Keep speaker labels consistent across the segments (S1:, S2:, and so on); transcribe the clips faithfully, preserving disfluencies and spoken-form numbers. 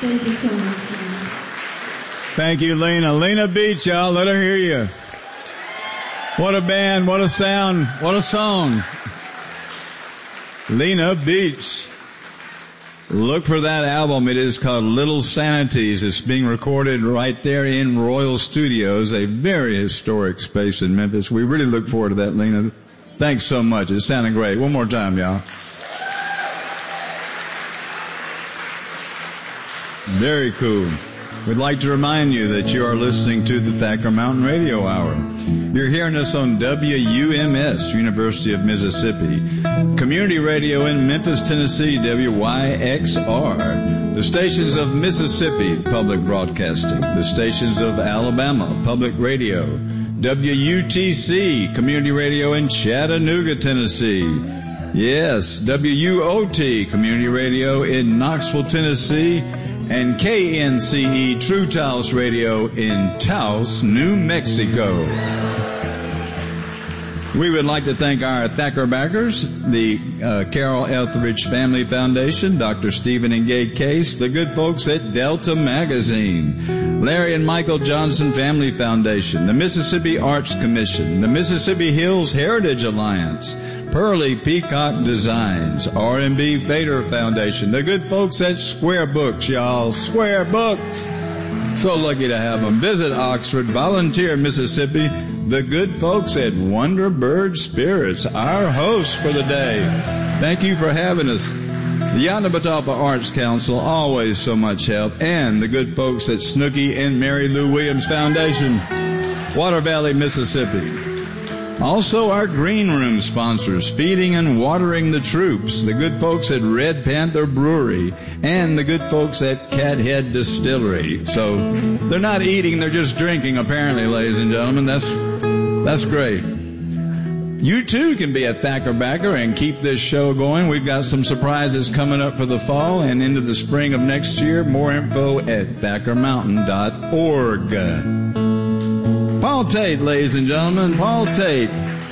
S1: Thank you so much, Lena.
S2: Thank you, Lena. Lena Beach, y'all. Let her hear you. What a band, what a sound, what a song. Lena Beach. Look for that album. It is called Little Sanities. It's being recorded right there in Royal Studios, a very historic space in Memphis. We really look forward to that, Lena. Thanks so much. It sounded great. One more time, y'all. Very cool. We'd like to remind you that you are listening to the Thacker Mountain Radio Hour. You're hearing us on W U M S, University of Mississippi. Community radio in Memphis, Tennessee, W Y X R. The stations of Mississippi, Public Broadcasting. The stations of Alabama, Public Radio. W U T C, Community Radio in Chattanooga, Tennessee. Yes, W U O T, Community Radio in Knoxville, Tennessee. And K N C E True Taos Radio in Taos, New Mexico. We would like to thank our Thacker backers, the uh, Carol Etheridge Family Foundation, Doctor Stephen and Gay Case, the good folks at Delta Magazine, Larry and Michael Johnson Family Foundation, the Mississippi Arts Commission, the Mississippi Hills Heritage Alliance, Pearly Peacock Designs, R and B Fader Foundation, the good folks at Square Books, y'all. Square Books. So lucky to have them. Visit Oxford, Volunteer, Mississippi, the good folks at Wonder Bird Spirits, our hosts for the day. Thank you for having us. The Yanabatapa Arts Council, always so much help, and the good folks at Snooky and Mary Lou Williams Foundation, Water Valley, Mississippi. Also our Green Room sponsors, Feeding and Watering the Troops, the good folks at Red Panther Brewery, and the good folks at Cathead Distillery. So they're not eating, they're just drinking, apparently, ladies and gentlemen. That's that's great. You too can be a Thacker backer and keep this show going. We've got some surprises coming up for the fall and into the spring of next year. More info at thacker mountain dot org. Paul Tate, ladies and gentlemen, Paul Tate.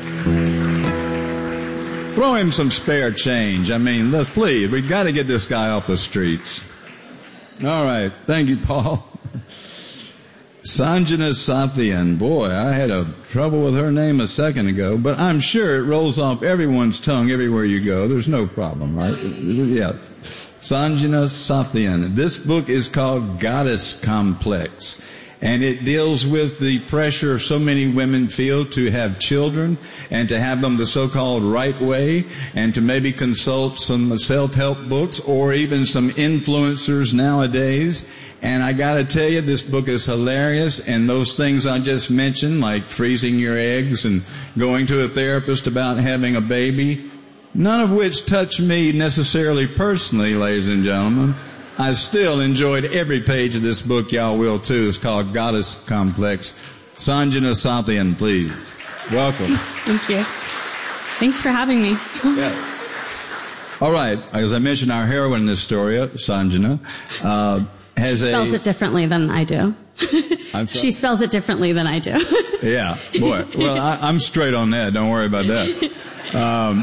S2: Throw him some spare change. I mean, let's please. We've got to get this guy off the streets. All right. Thank you, Paul. Sanjana Sathian. Boy, I had a trouble with her name a second ago, but I'm sure it rolls off everyone's tongue everywhere you go. There's no problem, right? Yeah. Sanjana Sathian. This book is called Goddess Complex. And it deals with the pressure so many women feel to have children and to have them the so-called right way and to maybe consult some self-help books or even some influencers nowadays. And I gotta tell you, this book is hilarious, and those things I just mentioned, like freezing your eggs and going to a therapist about having a baby, none of which touch me necessarily personally, ladies and gentlemen. I still enjoyed every page of this book. Y'all will too. It's called Goddess Complex. Sanjana Sathian, please. Welcome.
S3: Thank you. Thanks for having me.
S2: Yeah. All right. As I mentioned, our heroine in this story, Sanjana, uh, has
S3: she
S2: a...
S3: spells it differently than I do. She spells it differently than I do.
S2: Yeah. Boy. Well, I, I'm straight on that. Don't worry about that. Um,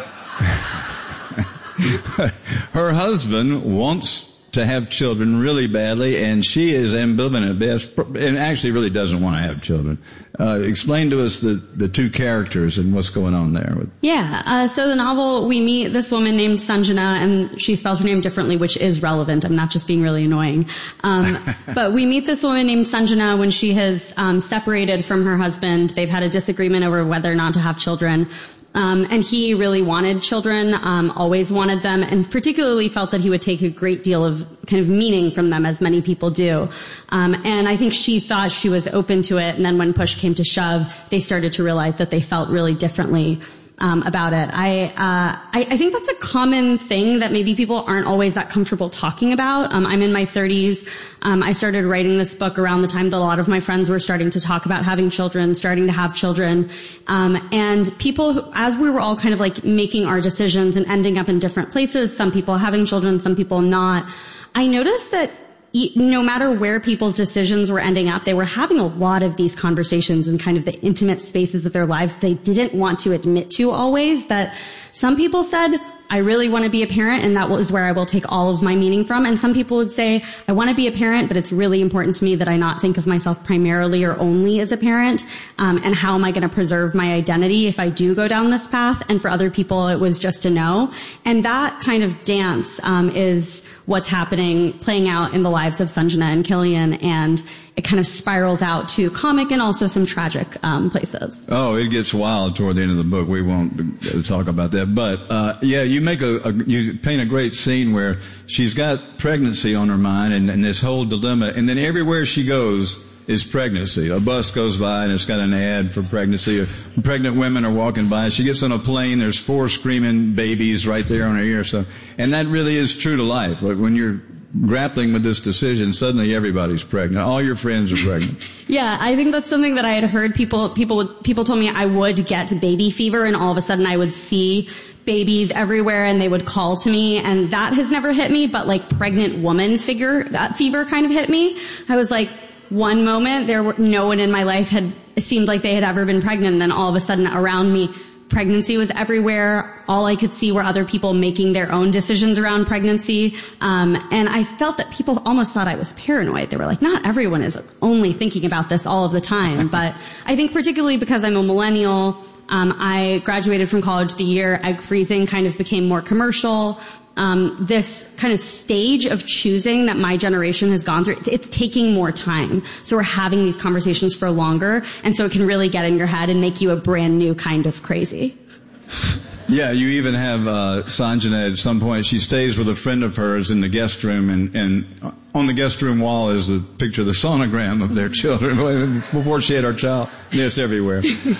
S2: her husband wants to have children really badly, and she is ambivalent at best, and actually really doesn't want to have children. Uh, explain to us the, the two characters and what's going on there. With
S3: yeah, uh, so the novel, we meet this woman named Sanjana, and she spells her name differently, which is relevant. I'm not just being really annoying. Um, but we meet this woman named Sanjana when she has um, separated from her husband. They've had a disagreement over whether or not to have children. Um, and he really wanted children, um, always wanted them, and particularly felt that he would take a great deal of kind of meaning from them, as many people do. Um, and I think she thought she was open to it, and then when push came to shove, they started to realize that they felt really differently um, about it. I, uh, I, I think that's a common thing that maybe people aren't always that comfortable talking about. Um, I'm in my thirties. Um, I started writing this book around the time that a lot of my friends were starting to talk about having children, starting to have children. Um, and people, who, as we were all kind of like making our decisions and ending up in different places, some people having children, some people not, I noticed that no matter where people's decisions were ending up, they were having a lot of these conversations in kind of the intimate spaces of their lives they didn't want to admit to always. That some people said, I really want to be a parent, and that is where I will take all of my meaning from. And some people would say, I want to be a parent, but it's really important to me that I not think of myself primarily or only as a parent. Um, and how am I going to preserve my identity if I do go down this path? And for other people, it was just a no. And that kind of dance um, is what's happening, playing out in the lives of Sanjana and Killian, and it kind of spirals out to comic and also some tragic um, places.
S2: Oh, it gets wild toward the end of the book. We won't talk about that. But, uh, yeah, you make a, a, you paint a great scene where she's got pregnancy on her mind and, and this whole dilemma. And then everywhere she goes is pregnancy. A bus goes by and it's got an ad for pregnancy. Pregnant women are walking by. She gets on a plane. There's four screaming babies right there on her ear. So, and that really is true to life. Like when you're grappling with this decision, suddenly everybody's pregnant. All your friends are pregnant.
S3: Yeah, I think that's something that I had heard. People, people, would, people told me I would get baby fever, and all of a sudden I would see babies everywhere, and they would call to me, and that has never hit me. But like pregnant woman figure, that fever kind of hit me. I was like, one moment there were no one in my life had it seemed like they had ever been pregnant, and then all of a sudden around me, pregnancy was everywhere. All I could see were other people making their own decisions around pregnancy. Um, and I felt that people almost thought I was paranoid. They were like, not everyone is only thinking about this all of the time. But I think particularly because I'm a millennial, um, I graduated from college the year egg freezing kind of became more commercial. Um, this kind of stage of choosing that my generation has gone through, it's taking more time. So we're having these conversations for longer, and so it can really get in your head and make you a brand new kind of crazy.
S2: Yeah, you even have uh Sanjana at some point. She stays with a friend of hers in the guest room, and, and on the guest room wall is a picture of the sonogram of their children before she had her child. It's everywhere.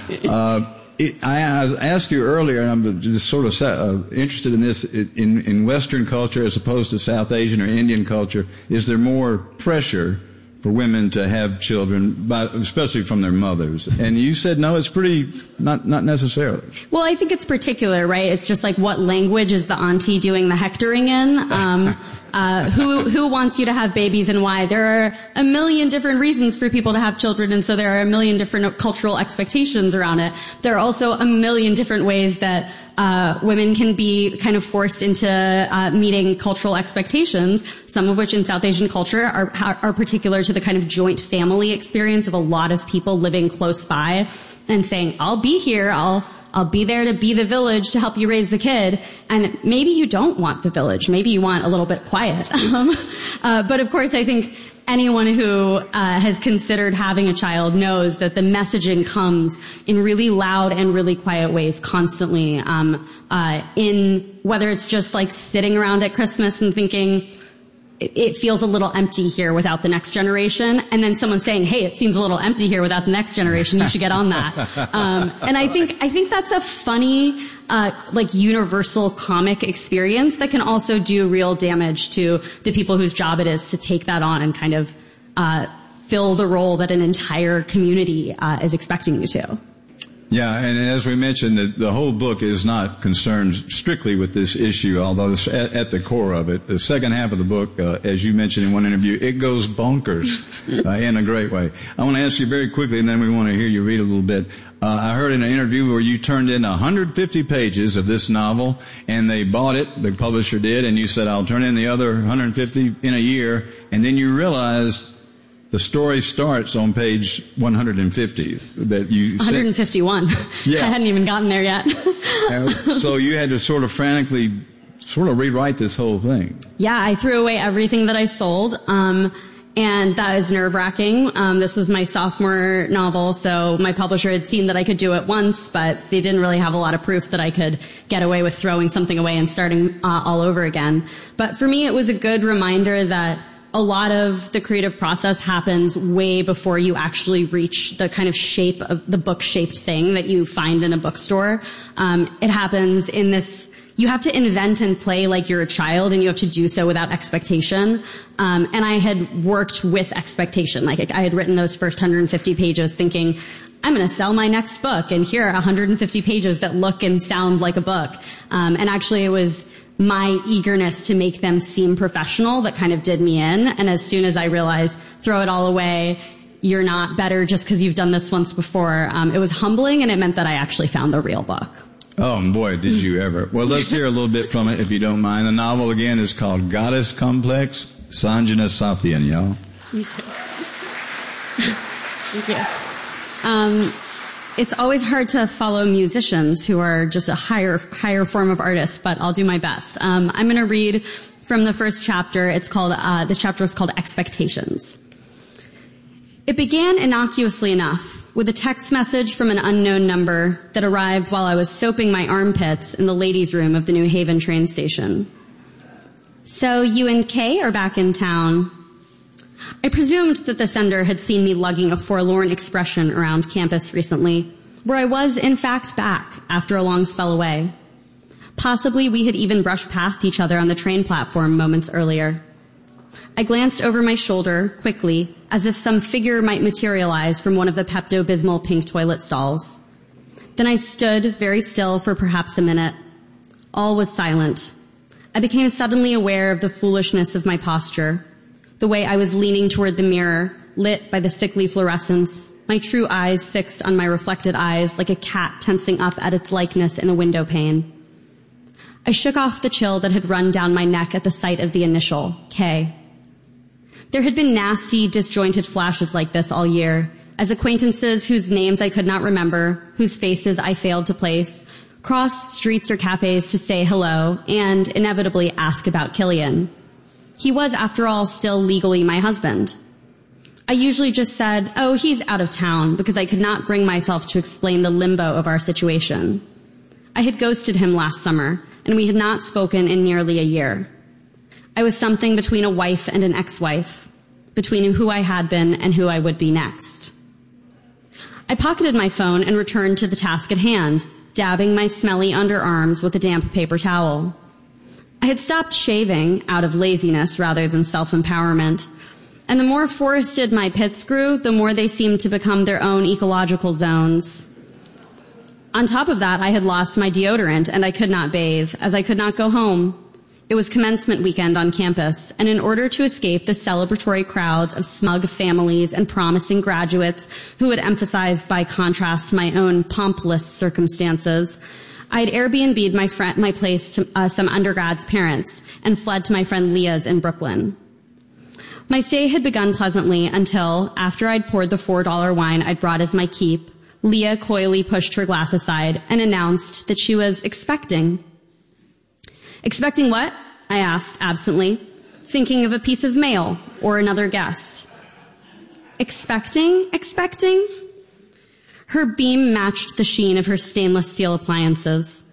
S2: Uh It, I, I asked you earlier, and I'm just sort of uh, interested in this, in, in Western culture as opposed to South Asian or Indian culture, is there more pressure for women to have children, by, especially from their mothers? And you said, no, it's pretty, not, not necessarily.
S3: Well, I think it's particular, right? It's just like what language is the auntie doing the hectoring in? Um, Uh, who, who wants you to have babies and why? There are a million different reasons for people to have children, and so there are a million different cultural expectations around it. There are also a million different ways that, uh, women can be kind of forced into, uh, meeting cultural expectations, some of which in South Asian culture are, are particular to the kind of joint family experience of a lot of people living close by and saying, I'll be here, I'll, I'll be there to be the village to help you raise the kid. And maybe you don't want the village. Maybe you want a little bit quiet. Um, uh, but of course, I think anyone who uh, has considered having a child knows that the messaging comes in really loud and really quiet ways constantly. Um, uh, in whether it's just like sitting around at Christmas and thinking, it feels a little empty here without the next generation. And then someone saying, hey, it seems a little empty here without the next generation. You should get on that. Um, and I think, I think that's a funny, uh, like universal comic experience that can also do real damage to the people whose job it is to take that on and kind of, uh, fill the role that an entire community, uh, is expecting you to.
S2: Yeah, and as we mentioned, the, the whole book is not concerned strictly with this issue, although it's at, at the core of it. The second half of the book, uh, as you mentioned in one interview, it goes bonkers uh, in a great way. I want to ask you very quickly, and then we want to hear you read a little bit. Uh, I heard in an interview where you turned in one hundred fifty pages of this novel, and they bought it, the publisher did, and you said, I'll turn in the other one hundred fifty in a year, and then you realized the story starts on page one hundred fifty. That you
S3: one hundred fifty-one.
S2: Yeah.
S3: I hadn't even gotten there yet.
S2: So you had to sort of frantically sort of rewrite this whole thing.
S3: Yeah, I threw away everything that I sold. Um, and that is nerve-wracking. Um, this was my sophomore novel, so my publisher had seen that I could do it once, but they didn't really have a lot of proof that I could get away with throwing something away and starting uh, all over again. But for me, it was a good reminder that a lot of the creative process happens way before you actually reach the kind of shape of the book-shaped thing that you find in a bookstore. Um, it happens in this, you have to invent and play like you're a child, and you have to do so without expectation. Um, and I had worked with expectation. Like I had written those first one hundred fifty pages thinking, I'm going to sell my next book, and here are one hundred fifty pages that look and sound like a book. Um, and actually it was my eagerness to make them seem professional that kind of did me in. And as soon as I realized, throw it all away, you're not better just because you've done this once before, um, it was humbling, and it meant that I actually found the real book.
S2: Oh, boy, did you ever. Well, let's hear a little bit from it, if you don't mind. The novel, again, is called Goddess Complex, Sanjana Sathian, y'all.
S3: Thank you. Thank you. Um, it's always hard to follow musicians who are just a higher, higher form of artist, but I'll do my best. Um, I'm going to read from the first chapter. It's called, uh, this chapter is called Expectations. It began innocuously enough with a text message from an unknown number that arrived while I was soaping my armpits in the ladies' room of the New Haven train station. So you and Kay are back in town. I presumed that the sender had seen me lugging a forlorn expression around campus recently, where I was in fact back after a long spell away. Possibly we had even brushed past each other on the train platform moments earlier. I glanced over my shoulder quickly, as if some figure might materialize from one of the Pepto-Bismol pink toilet stalls. Then I stood very still for perhaps a minute. All was silent. I became suddenly aware of the foolishness of my posture, the way I was leaning toward the mirror, lit by the sickly fluorescence, my true eyes fixed on my reflected eyes like a cat tensing up at its likeness in a window pane. I shook off the chill that had run down my neck at the sight of the initial, K. There had been nasty, disjointed flashes like this all year, as acquaintances whose names I could not remember, whose faces I failed to place, crossed streets or cafes to say hello and inevitably ask about Killian. He was, after all, still legally my husband. I usually just said, oh, he's out of town, because I could not bring myself to explain the limbo of our situation. I had ghosted him last summer, and we had not spoken in nearly a year. I was something between a wife and an ex-wife, between who I had been and who I would be next. I pocketed my phone and returned to the task at hand, dabbing my smelly underarms with a damp paper towel. I had stopped shaving out of laziness rather than self-empowerment, and the more forested my pits grew, the more they seemed to become their own ecological zones. On top of that, I had lost my deodorant and I could not bathe, as I could not go home. It was commencement weekend on campus, and in order to escape the celebratory crowds of smug families and promising graduates who had emphasized by contrast my own pompless circumstances, I had Airbnb'd my, friend, my place to uh, some undergrad's parents and fled to my friend Leah's in Brooklyn. My stay had begun pleasantly until, after I'd poured the four dollar wine I'd brought as my keep, Leah coyly pushed her glass aside and announced that she was expecting. Expecting what? I asked absently, thinking of a piece of mail or another guest. Expecting? Expecting? Her beam matched the sheen of her stainless steel appliances.